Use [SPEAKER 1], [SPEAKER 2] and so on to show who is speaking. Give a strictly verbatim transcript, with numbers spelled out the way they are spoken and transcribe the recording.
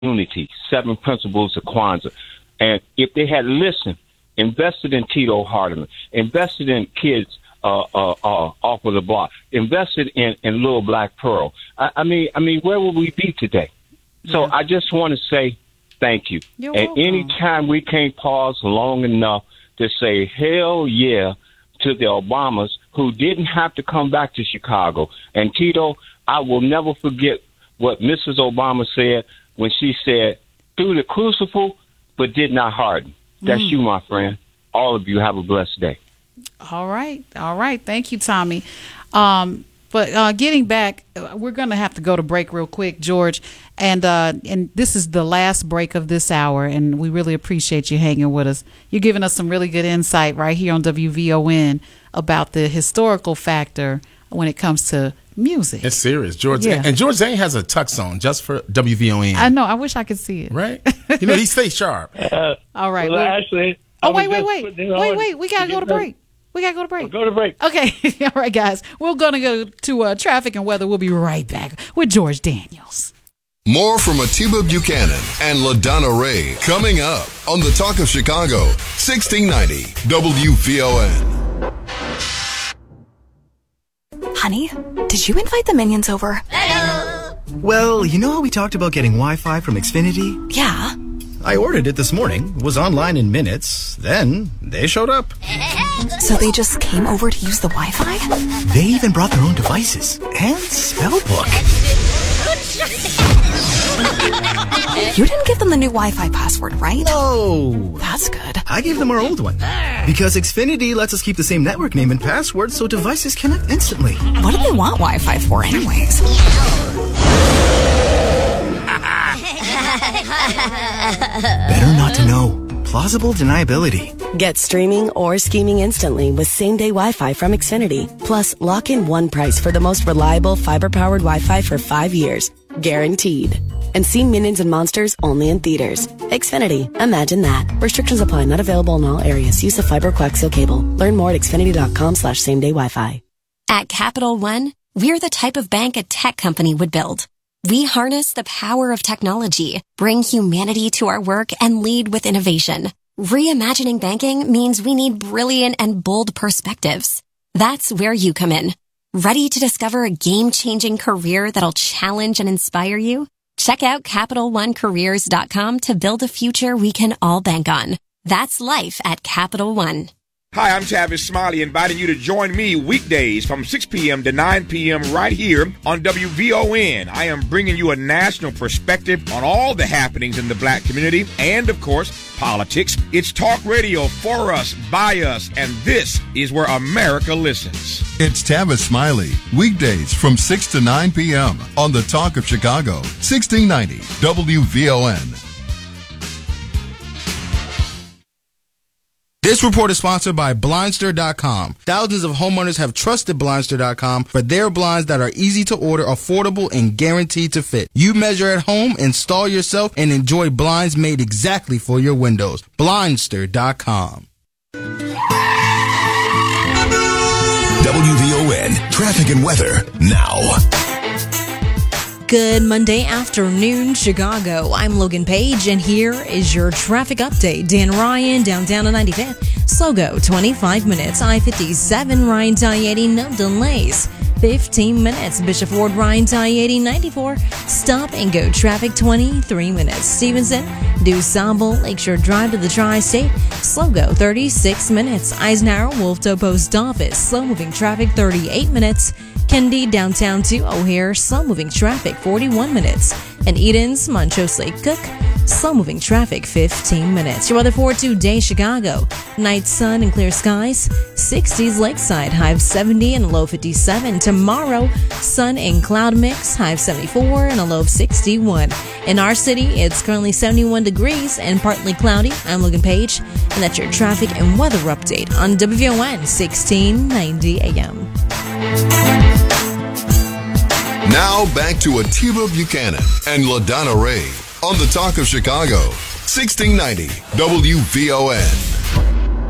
[SPEAKER 1] unity, seven principles of Kwanzaa. And if they had listened, invested in Tito Hardiman, invested in kids uh, uh, uh, off of the block, invested in, in Little Black Pearl, I, I mean, I mean, where would we be today? So yeah. I just want to say thank you.
[SPEAKER 2] You're
[SPEAKER 1] and
[SPEAKER 2] welcome.
[SPEAKER 1] anytime we can't pause long enough to say hell yeah to the Obamas who didn't have to come back to Chicago. And Tito, I will never forget what Missus Obama said when she said, through the crucible, but did not harden. That's mm. you, my friend. All of you have a blessed day.
[SPEAKER 2] All right. All right. Thank you, Tommy. Um, but uh, getting back, we're going to have to go to break real quick, George. And uh, and this is the last break of this hour, and we really appreciate you hanging with us. You're giving us some really good insight right here on W V O N about the historical factor when it comes to music.
[SPEAKER 3] It's serious. George
[SPEAKER 2] Yeah.
[SPEAKER 3] And George Zane has a tux on just for W V O N.
[SPEAKER 2] I know. I wish I could see it.
[SPEAKER 3] Right? You know, he stays sharp.
[SPEAKER 4] Uh,
[SPEAKER 2] All right.
[SPEAKER 4] Well,
[SPEAKER 2] we're-
[SPEAKER 4] actually, I
[SPEAKER 2] Oh, wait,
[SPEAKER 4] was
[SPEAKER 2] wait,
[SPEAKER 4] just
[SPEAKER 2] wait.
[SPEAKER 4] putting it
[SPEAKER 2] Wait,
[SPEAKER 4] on
[SPEAKER 2] wait. We got to
[SPEAKER 4] to
[SPEAKER 2] go to
[SPEAKER 4] get
[SPEAKER 2] break. We got to go to
[SPEAKER 4] ready.
[SPEAKER 2] break.
[SPEAKER 4] Go to break.
[SPEAKER 2] Okay. All right, guys. We're going to go to uh, traffic and weather. We'll be right back with George Daniels.
[SPEAKER 5] More from Atiba Buchanan and LaDonna Ray coming up on the Talk of Chicago, sixteen ninety W V O N.
[SPEAKER 6] Honey, did you invite the minions over?
[SPEAKER 7] Well, you know how we talked about getting Wi-Fi from Xfinity?
[SPEAKER 6] Yeah.
[SPEAKER 7] I ordered it this morning, was online in minutes, then they showed up.
[SPEAKER 6] So they just came over to use the Wi-Fi?
[SPEAKER 7] They even brought their own devices and spellbook.
[SPEAKER 6] You didn't give them the new Wi-Fi password, right?
[SPEAKER 7] No.
[SPEAKER 6] That's good.
[SPEAKER 7] I gave them our old one. Because Xfinity lets us keep the same network name and password so devices connect instantly.
[SPEAKER 6] What do they want Wi-Fi for anyways?
[SPEAKER 7] Better not to know. Plausible deniability.
[SPEAKER 8] Get streaming or scheming instantly with same-day Wi-Fi from Xfinity. Plus, lock in one price for the most reliable fiber-powered Wi-Fi for five years. Guaranteed. And see Minions and Monsters only in theaters. Xfinity. Imagine that. Restrictions apply. Not available in all areas. Use of fiber coaxial cable. Learn more at xfinity.com slash same-day Wi-Fi.
[SPEAKER 9] At Capital One, we're the type of bank a tech company would build. We harness the power of technology, bring humanity to our work, and lead with innovation. Reimagining banking means we need brilliant and bold perspectives. That's where you come in. Ready to discover a game-changing career that'll challenge and inspire you? Check out Capital One Careers dot com to build a future we can all bank on. That's life at Capital One.
[SPEAKER 10] Hi, I'm Tavis Smiley, inviting you to join me weekdays from six p.m. to nine p.m. right here on W V O N. I am bringing you a national perspective on all the happenings in the black community and, of course, politics. It's talk radio for us, by us, and this is where America listens.
[SPEAKER 5] It's Tavis Smiley, weekdays from six to nine p.m. on the Talk of Chicago, sixteen ninety W V O N.
[SPEAKER 3] This report is sponsored by Blindster dot com. Thousands of homeowners have trusted Blindster dot com for their blinds that are easy to order, affordable, and guaranteed to fit. You measure at home, install yourself, and enjoy blinds made exactly for your windows. Blindster dot com.
[SPEAKER 5] W V O N traffic and weather now.
[SPEAKER 11] Good Monday afternoon, Chicago. I'm Logan Page, and here is your traffic update. Dan Ryan, downtown to ninety-fifth. Slow go, twenty-five minutes. I fifty-seven, Ryan to I eighty, no delays. fifteen minutes. Bishop Ford, Ryan to I eighty, ninety-four. Stop and go traffic, twenty-three minutes. Stevenson, DuSable, Lakeshore Drive to the Tri-State. Slow go, thirty-six minutes. Eisenhower, Wolftoe Post Office. Slow moving traffic, thirty-eight minutes. Kennedy, downtown to O'Hare, slow-moving traffic, forty-one minutes. And Edens, Montrose Lake Cook, slow-moving traffic, fifteen minutes. Your weather for today, Chicago. Night sun and clear skies, sixties Lakeside, high of seventy and a low of fifty-seven. Tomorrow, sun and cloud mix, high of seventy-four and a low of sixty-one. In our city, it's currently seventy-one degrees and partly cloudy. I'm Logan Page, and that's your traffic and weather update on W V O N sixteen ninety A M.
[SPEAKER 5] Now back to Atiba Buchanan and LaDonna Ray on the Talk of Chicago, sixteen ninety W V O N.